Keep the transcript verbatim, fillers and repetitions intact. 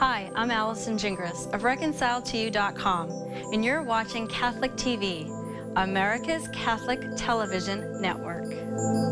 Hi, I'm Allison Gingras of reconciled to you dot com, and you're watching Catholic T V, America's Catholic Television Network.